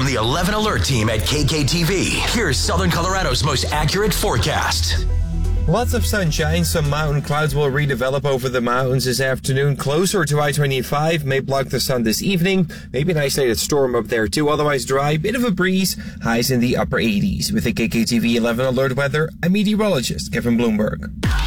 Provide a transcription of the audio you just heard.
From the 11 Alert team at KKTV, here's Southern Colorado's most accurate forecast. Lots of sunshine. Some mountain clouds will redevelop over the mountains this afternoon. Closer to I-25, may block the sun this evening. Maybe an isolated storm up there too. Otherwise dry, bit of a breeze. Highs in the upper 80s. With the KKTV 11 Alert weather, I'm meteorologist Kevin Bloomberg.